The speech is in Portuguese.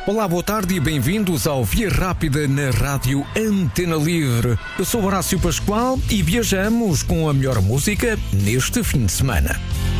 Olá, boa tarde e bem-vindos ao Via Rápida na Rádio Antena Livre. Eu sou Horácio Pascoal e viajamos com a melhor música neste fim de semana.